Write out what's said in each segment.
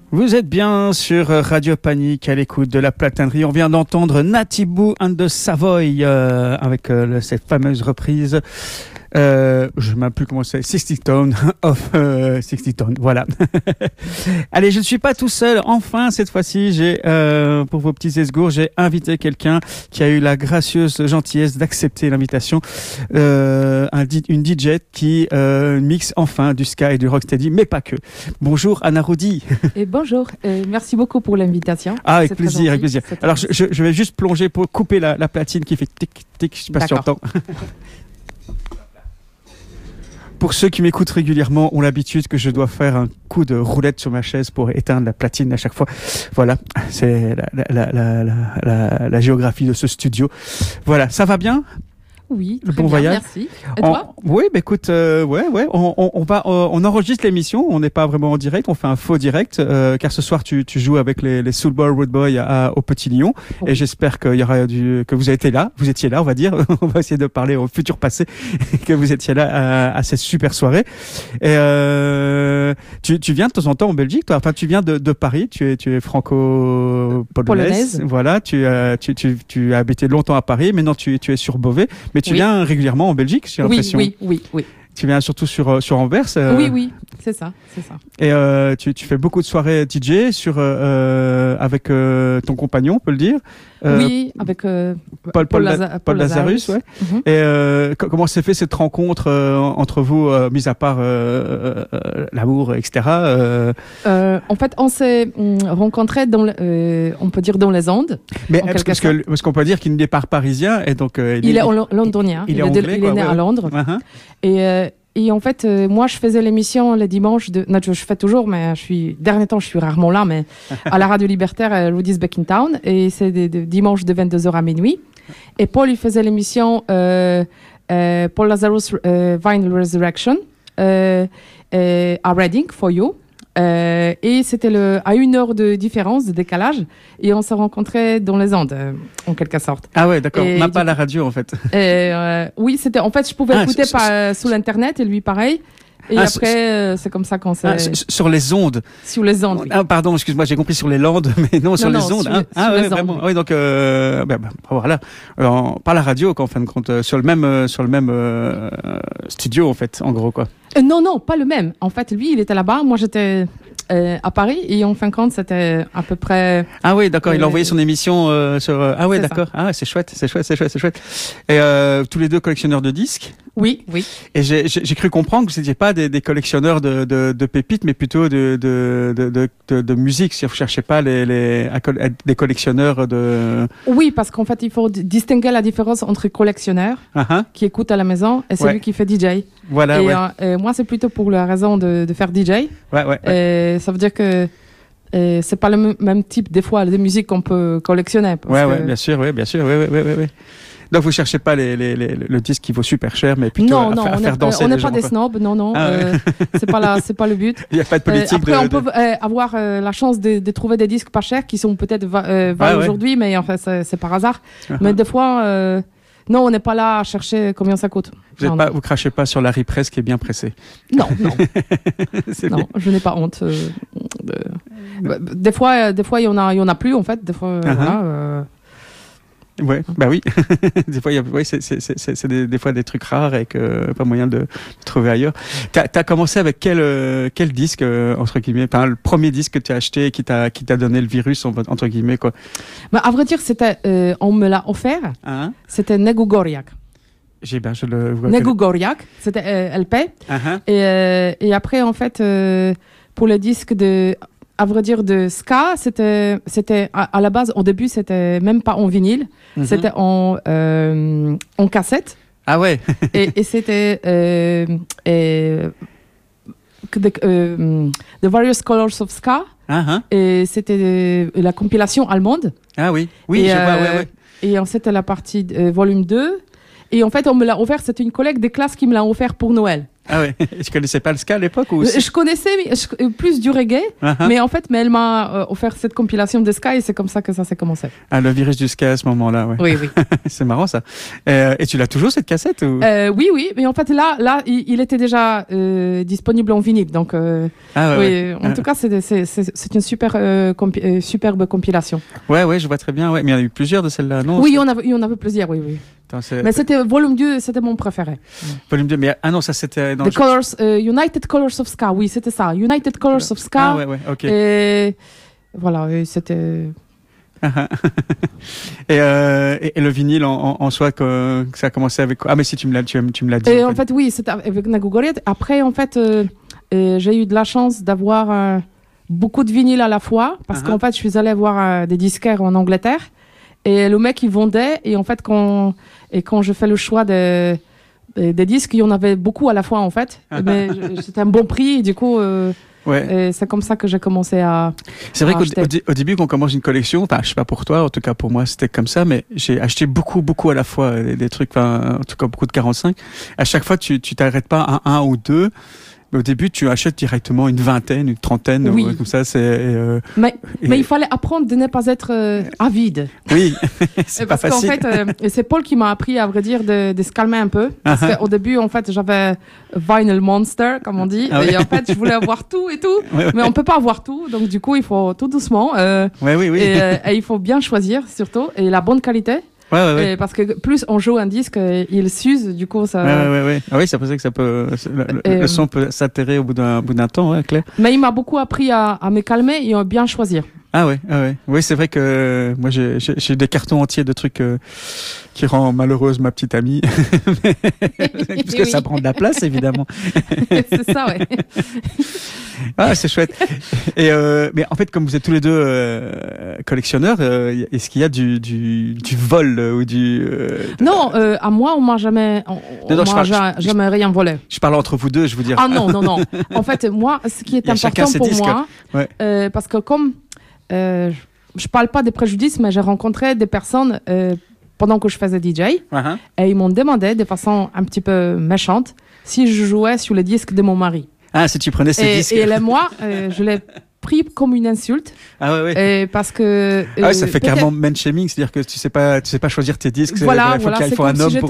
Vous êtes bien sur Radio Panique à l'écoute de la platanerie. On vient d'entendre Natty Boo and the Savoy avec cette fameuse reprise. Je ne sais même plus comment c'est. 60 Tone of 60 Tone. Voilà. Allez, je ne suis pas tout seul. Enfin, cette fois-ci, j'ai pour vos petits esgours, j'ai invité quelqu'un qui a eu la gracieuse gentillesse d'accepter l'invitation. Une DJ qui mixe enfin du ska et du rocksteady, mais pas que. Bonjour Anna Rodi. Et bonjour. Merci beaucoup pour l'invitation. Ah, avec plaisir, avec plaisir. Alors, je vais juste plonger pour couper la platine qui fait tic tic. Je sais pas si tu entends. Pour ceux qui m'écoutent régulièrement, ont l'habitude que je dois faire un coup de roulette sur ma chaise pour éteindre la platine à chaque fois. Voilà, c'est la géographie de ce studio. Voilà, ça va bien ? Oui, le très bon bien, voyage. merci. Et toi ? Oui, bah écoute, on enregistre l'émission. On n'est pas vraiment en direct, on fait un faux direct, car ce soir tu joues avec les Soulboy Road Boy au Petit Lion, et j'espère qu'il y aura que vous étiez là, on va dire. On va essayer de parler au futur passé, que vous étiez là à cette super soirée. Et tu viens de temps en temps en Belgique, toi. Enfin, tu viens de Paris. Tu es franco-polonaise. Voilà. Tu as habité longtemps à Paris. Maintenant, tu es sur Beauvais. Mais tu viens régulièrement en Belgique, j'ai l'impression. Oui. Tu viens surtout sur Anvers. Oui, c'est ça. Et tu fais beaucoup de soirées DJ avec ton compagnon, on peut le dire. Oui, avec Paul Lazarus. Ouais. Mm-hmm. Et comment s'est fait cette rencontre entre vous, mis à part l'amour, etc. En fait, on s'est rencontrés on peut dire dans les Andes. Mais parce qu'on peut dire qu'il n'est pas parisien et donc il est londonien. Il est né à Londres. Uh-huh. Et en fait, moi, je faisais l'émission les dimanches. Je fais toujours, mais dernier temps, je suis rarement là, mais à la radio libertaire, Rudy's Back in Town. Et c'est des dimanches de 22h à minuit. Et Paul, il faisait l'émission Paul Lazarus Vinyl Resurrection à Reading, for you. Et c'était à 1 heure de différence, de décalage, et on s'est rencontrés dans les Andes, en quelque sorte. Ah ouais, d'accord. On n'a pas la radio, en fait. Oui, c'était. En fait, je pouvais écouter sous l'internet, et lui pareil. Et après, c'est comme ça qu'on s'est... sur les ondes. Sur les ondes, oui. Ah, pardon, excuse-moi, j'ai compris sur les Landes, mais non, sur les ondes. Sur les vraiment. ondes. Oui, donc, voilà. Pas la radio, quoi, en fin de compte. Sur le même studio, en fait, en gros, quoi. Non, pas le même. En fait, lui, il était là-bas. Moi, j'étais à Paris. Et en fin de compte, c'était à peu près... Ah oui, d'accord. Il a envoyé son émission sur... Ah oui, d'accord. Ça. Ah, c'est chouette. Et tous les deux collectionneurs de disques. Oui. Et j'ai cru comprendre que vous n'étiez pas des collectionneurs de pépites, mais plutôt de musique. Si vous ne cherchez pas des collectionneurs de... Oui, parce qu'en fait, il faut distinguer la différence entre collectionneur qui écoute à la maison et celui qui fait DJ. Voilà, et moi, c'est plutôt pour la raison de faire DJ. Ouais. Et ça veut dire que c'est pas le même type, des fois, de musique qu'on peut collectionner. Bien sûr. Donc, vous cherchez pas le disque qui vaut super cher, mais plutôt à faire danser on les n'est pas gens, des quoi. snobs, non. c'est pas le but. Il n'y a pas de politique. Après, on peut avoir la chance de trouver des disques pas chers qui sont peut-être valent aujourd'hui, mais en fait, c'est par hasard. Mais des fois, non, on n'est pas là à chercher combien ça coûte. Vous crachez pas sur Larry Press qui est bien pressé. Non. Non, je n'ai pas honte. Des fois, il y en a plus, en fait. Des fois, voilà. Ouais, bah oui. Des fois, c'est des fois des trucs rares et que pas moyen de trouver ailleurs. T'as commencé avec quel disque entre guillemets, enfin le premier disque que tu as acheté qui t'a donné le virus entre guillemets, quoi. Bah, à vrai dire, c'était on me l'a offert. C'était Negu Goriak. Negu Goriak, c'était LP. Et après, en fait, pour le disque à vrai dire, de ska, c'était à la base, au début, c'était même pas en vinyle, c'était en cassette. Ah ouais. et c'était The Various Colors of Ska. Et c'était la compilation allemande. Ah oui, je vois, ouais. Et ensuite, la partie volume 2. Et en fait, on me l'a offert, c'était une collègue des classes qui me l'a offert pour Noël. Ah ouais. Et tu connaissais pas le ska à l'époque ou Je connaissais plus du reggae, mais en fait, elle m'a offert cette compilation de ska et c'est comme ça que ça s'est commencé. Ah, le virus du ska à ce moment-là, ouais. Oui, oui. C'est marrant ça. Et tu l'as toujours cette cassette ou... Oui, mais en fait là, il était déjà disponible en vinyle, donc. Ah oui, en tout cas, c'est une superbe compilation. Ouais, je vois très bien. Ouais, mais il y en a eu plusieurs de celles-là, non? Oui, il y en avait plusieurs, oui. Attends, mais c'était volume 2, c'était mon préféré. Volume 2, mais non, ça c'était dans United Colors of Ska, oui, c'était ça. United Colors of Ska. Ah ouais, ok. Et voilà, c'était. Et le vinyle en soi, que ça a commencé avec quoi? Ah, mais si tu me l'as dit. Et en fait, oui, c'était avec Nagu Gorriet. Après, en fait, j'ai eu de la chance d'avoir beaucoup de vinyles à la fois, parce qu'en fait, je suis allée voir des disquaires en Angleterre. Et le mec, il vendait. Et en fait, quand je fais le choix des disques, il y en avait beaucoup à la fois, en fait. Mais c'était un bon prix. Et du coup, et c'est comme ça que j'ai commencé à. C'est vrai qu'au début, quand on commence une collection, enfin, je sais pas pour toi, en tout cas pour moi, c'était comme ça, mais j'ai acheté beaucoup à la fois des trucs, en tout cas beaucoup de 45. À chaque fois, tu t'arrêtes pas à un ou deux. Mais au début, tu achètes directement une vingtaine, une trentaine, oui. Comme ça. Mais il fallait apprendre de ne pas être avide. Oui, c'est pas facile. Parce qu'en fait, c'est Paul qui m'a appris, à vrai dire, de se calmer un peu. Parce qu'au début, en fait, j'avais Vinyl Monster, comme on dit. Et en fait, je voulais avoir tout et tout. Mais on peut pas avoir tout. Donc, du coup, il faut tout doucement. Oui. Et il faut bien choisir, surtout. Et la bonne qualité. Ouais. Parce que plus on joue un disque, il s'use, du coup ça. Ouais. Ah oui, c'est pour ça que ça peut, le son peut s'altérer au bout d'un temps, ouais, clair. Mais il m'a beaucoup appris à me calmer et à bien choisir. Ah ouais. Oui, c'est vrai que moi j'ai des cartons entiers de trucs qui rend malheureuse ma petite amie, parce que ça prend de la place évidemment. C'est ça, ouais. Ah, c'est chouette. Et mais en fait, comme vous êtes tous les deux collectionneurs, est-ce qu'il y a du vol ou du Non, à moi on m'a jamais jamais rien volé. Je parle entre vous deux, je veux dire. Ah non. En fait, moi, ce qui est important pour moi, parce que comme je parle pas des préjudices, mais j'ai rencontré des personnes pendant que je faisais DJ, et ils m'ont demandé de façon un petit peu méchante si je jouais sur les disques de mon mari. Ah, si tu prenais ces disques. Et là, moi, je l'ai pris comme une insulte. Ah ouais. Parce que. Ça fait carrément man-shaming, c'est-à-dire que tu sais pas choisir tes disques. Voilà, il faut un homme si pour.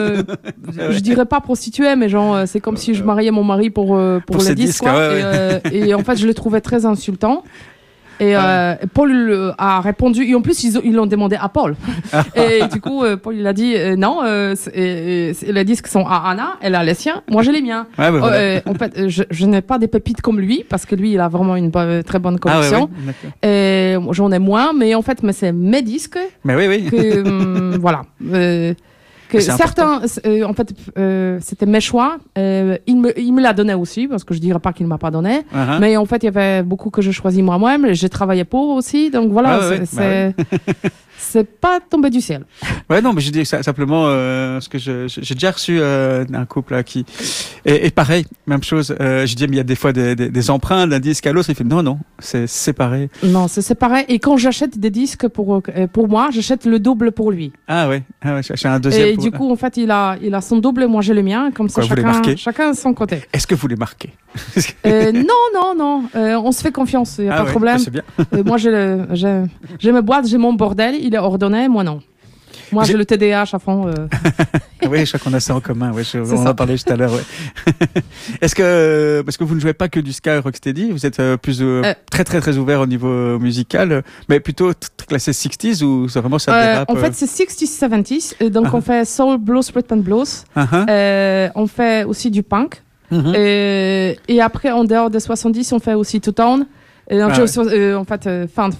Je dirais pas prostituée, mais genre, c'est comme si je mariais mon mari pour les disques. Et en fait, je le trouvais très insultant. Et Paul a répondu, et en plus ils l'ont demandé à Paul. Et du coup, Paul il a dit non, les disques sont à Anna, elle a les siens, moi j'ai les miens. En fait, je n'ai pas des pépites comme lui, parce que lui il a vraiment une très bonne collection. Et j'en ai moins, mais en fait, c'est mes disques. Mais oui. Que, voilà. Que certains, en fait, c'était mes choix. Il me l'a donné aussi, parce que je dirais pas qu'il m'a pas donné. Mais en fait, il y avait beaucoup que je choisis moi-même. J'ai travaillé pour aussi, donc voilà, c'est pas tombé du ciel. Ouais, non, mais je dis simplement parce que j'ai déjà reçu un couple là, qui et pareil, même chose. Je dis mais il y a des fois des emprunts d'un disque à l'autre. Il fait non, c'est séparé. Non, c'est séparé. Et quand j'achète des disques pour moi, j'achète le double pour lui. Ah ouais, j'ai un deuxième. Et du coup, en fait, il a son double et moi j'ai le mien. Comme ça, chacun son côté. Est-ce que vous les marquez? Non. On se fait confiance. Il y a pas de problème. C'est bien. Moi, j'ai mes boîtes, j'ai mon bordel. Il est ordonné, moi non. Moi, j'ai le TDAH à fond. Oui, je crois qu'on a ça en commun. On en a parlé tout à l'heure. Est-ce que, parce que vous ne jouez pas que du ska rocksteady, vous êtes plus très très très ouvert au niveau musical, mais plutôt classé 60s ou c'est vraiment ça dérape? En fait, c'est 60s, 70s. Donc, on fait soul, blues, rhythm and blues. On fait aussi du punk. Et après, en dehors des 70, on fait aussi two-tone. En fait, fin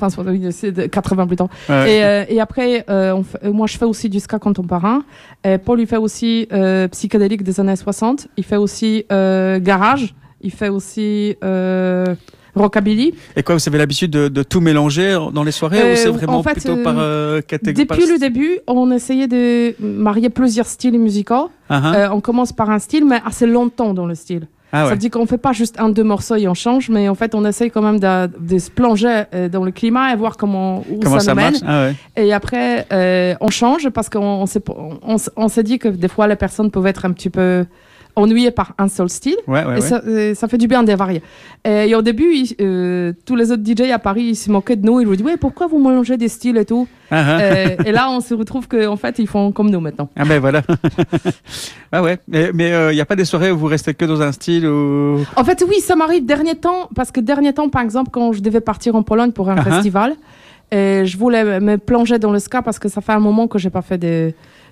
80 plutôt. Et après, moi, je fais aussi du ska contemporain. Paul, il fait aussi psychédélique des années 60. Il fait aussi garage. Il fait aussi rockabilly. Et quoi, vous avez l'habitude de tout mélanger dans les soirées ou c'est vraiment en fait, plutôt par catégorie? Depuis le début, on essayait de marier plusieurs styles musicaux. On commence par un style, mais assez longtemps dans le style. Ça veut dire qu'on ne fait pas juste 1-2 morceaux et on change, mais en fait, on essaye quand même de se plonger dans le climat et voir comment ça nous mène. Et après, on change parce qu'on s'est dit que des fois, les personnes peuvent être un petit peu ennuyé par un seul style. Ça fait du bien de varier. Et au début, tous les autres DJ à Paris, ils se moquaient de nous. Ils nous disaient, pourquoi vous mélangez des styles et tout. Et là, on se retrouve qu'en fait, ils font comme nous maintenant. Ah ben voilà. Ah ouais. Mais il n'y a pas des soirées où vous restez que dans un style ou... En fait, oui, ça m'arrive dernier temps. Parce que dernier temps, par exemple, quand je devais partir en Pologne pour un festival, je voulais me plonger dans le ska parce que ça fait un moment que j'ai pas fait des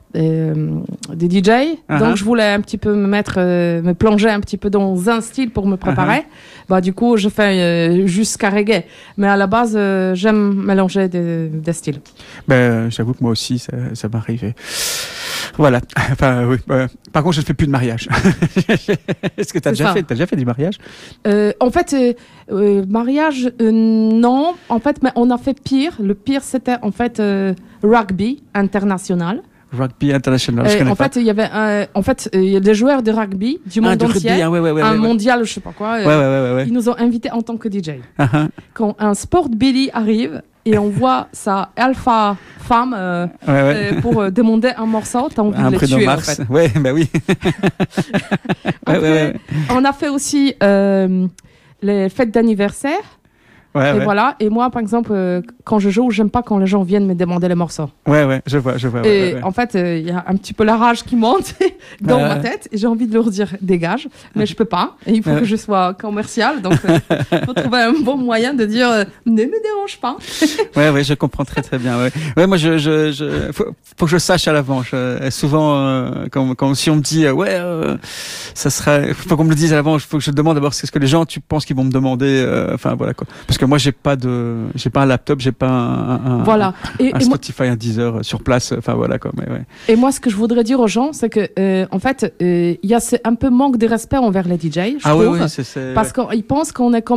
DJ, donc je voulais un petit peu me plonger un petit peu dans un style pour me préparer. Du coup, je fais juste ska reggae, mais à la base, j'aime mélanger des styles. J'avoue que moi aussi, ça m'arrive. Voilà. Enfin, oui. Par contre, je ne fais plus de mariage. Est-ce que tu as déjà fait du mariage? En fait, mariage, non. En fait, mais on a fait pire. Le pire, c'était en fait rugby international. Rugby international, je connais pas. Il y avait il y a des joueurs de rugby du monde entier, mondial, je sais pas quoi. Ils nous ont invités en tant que DJ. Quand un sport Billy arrive et on voit sa alpha femme pour demander un morceau, t'as envie de le tuer. En fait. Ouais, bah oui. On a fait aussi les fêtes d'anniversaire. Voilà. Et moi, par exemple, quand je joue, j'aime pas quand les gens viennent me demander les morceaux. Je vois. Et en fait, il y a un petit peu la rage qui monte dans ma tête. Et j'ai envie de leur dire dégage, mais je peux pas. Et il faut que je sois commercial. Donc, il faut trouver un bon moyen de dire ne me dérange pas. Je comprends très très bien. Moi, faut que je sache à l'avance. Souvent, si on me dit ça serait, faut qu'on me le dise à l'avance. Faut que je demande d'abord ce que les gens, tu penses qu'ils vont me demander. Voilà quoi. Parce que moi, j'ai pas un laptop, j'ai pas un Spotify, un Deezer sur place. Enfin voilà quoi. Et moi, ce que je voudrais dire aux gens, c'est que en fait, il y a un peu manque de respect envers les DJ. Je trouve, parce qu'ils pensent qu'on est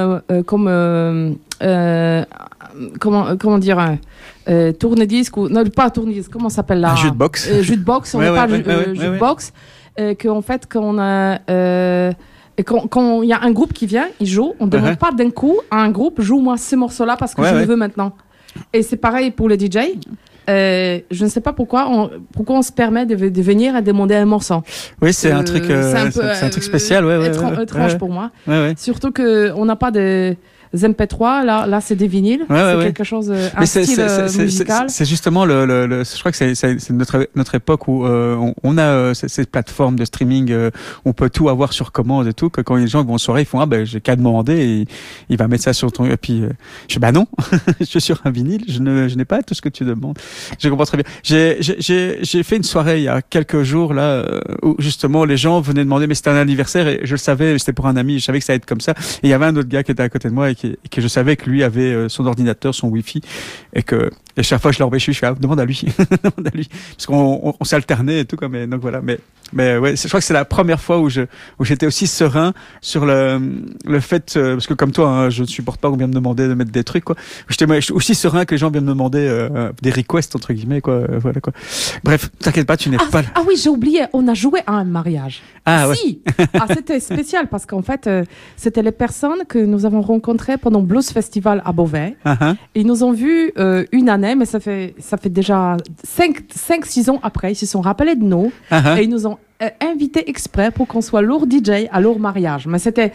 comment dire, tourne-disque ou non, pas tourne-disque. Comment ça s'appelle là? Un jeu de boxe. Jeu de boxe. On n'est pas jeu de boxe. Qu'en fait, qu'on a et quand il y a un groupe qui vient, il joue, on ne demande pas d'un coup à un groupe, joue-moi ce morceau-là parce que je le veux maintenant. Et c'est pareil pour les DJ. Je ne sais pas pourquoi on se permet de venir et demander un morceau. Oui, c'est un truc spécial. Étrange pour moi. Surtout qu'on n'a pas de... MP3, là c'est des vinyles, c'est quelque chose, un style musical. C'est justement je crois que c'est notre époque où on a ces plateformes de streaming, on peut tout avoir sur commande et tout, que quand les gens vont en soirée, ils font j'ai qu'à demander et il va mettre ça sur ton, et puis je dis non, je suis sur un vinyle, je n'ai pas tout ce que tu demandes. Je comprends très bien. J'ai fait une soirée il y a quelques jours là où justement les gens venaient demander, mais c'était un anniversaire et je le savais, c'était pour un ami, je savais que ça allait être comme ça. Et il y avait un autre gars qui était à côté de moi et que je savais que lui avait son ordinateur, son Wi-Fi, et chaque fois je l'embêchais, je fais demande à lui, parce qu'on s'alternait et tout quoi. Mais donc voilà, mais je crois que c'est la première fois où j'étais aussi serein sur le fait, parce que comme toi, je ne supporte pas qu'on vienne me demander de mettre des trucs quoi. J'étais aussi serein que les gens viennent me demander des requests entre guillemets quoi. Voilà quoi. Bref, t'inquiète pas, tu n'es pas là. Ah oui, j'ai oublié, on a joué à un mariage. Si. C'était spécial parce qu'en fait, c'était les personnes que nous avons rencontrées pendant Blues Festival à Beauvais. Ils nous ont vus une année, mais ça fait déjà 5-6 ans après. Ils se sont rappelés de nous et ils nous ont invités exprès pour qu'on soit leur DJ à leur mariage. Mais c'était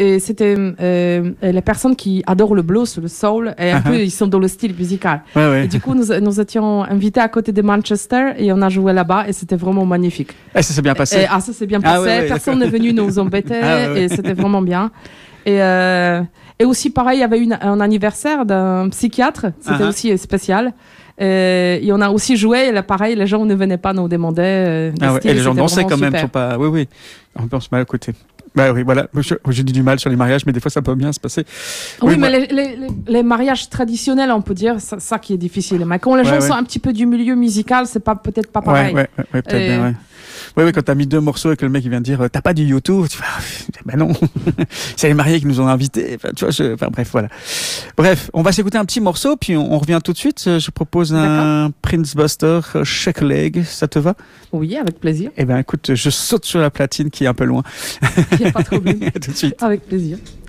les personnes qui adorent le blues, le soul, et un peu ils sont dans le style musical. Et du coup, nous étions invités à côté de Manchester et on a joué là-bas et c'était vraiment magnifique. Et ça s'est bien passé. Ça s'est bien passé. Personne n'est venu nous embêter et c'était vraiment bien. Et aussi, pareil, il y avait un anniversaire d'un psychiatre. C'était aussi spécial. Et on a aussi joué. Et là, pareil, les gens ne venaient pas nous demander. Et les gens dansaient quand même. Sont pas... Oui. On pense mal à côté. Oui, voilà. J'ai dit du mal sur les mariages, mais des fois, ça peut bien se passer. Oui, mais les mariages traditionnels, on peut dire, ça qui est difficile. Mais quand les gens sont un petit peu du milieu musical, c'est peut-être pas pareil. Ouais, peut-être bien, Oui, quand t'as mis 2 morceaux et que le mec il vient de dire t'as pas du YouTube, tu fais non, c'est les mariés qui nous ont invités. Bref, voilà. Bref, on va s'écouter un petit morceau puis on revient tout de suite. Je propose un Prince Buster, Shake a Leg, ça te va? Oui, avec plaisir. Eh ben écoute, je saute sur la platine qui est un peu loin. Il n'y a pas de problème. Tout de suite. Avec plaisir.